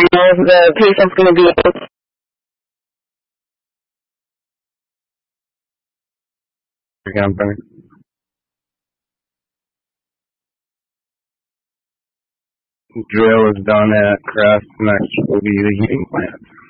know if the patient's going to be able to. Company. Drill is done at Crest, next will be the heating plant.